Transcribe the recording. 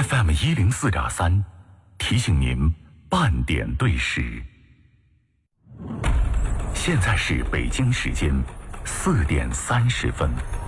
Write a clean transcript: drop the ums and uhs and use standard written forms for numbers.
FM104.3，提醒您半点对时。现在是北京时间4点30分。